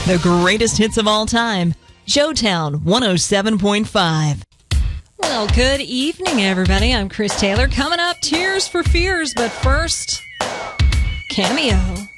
The greatest hits of all time. Showtown 107.5. Well, good evening, everybody. I'm Chris Taylor. Coming up, Tears for Fears. But first, Cameo.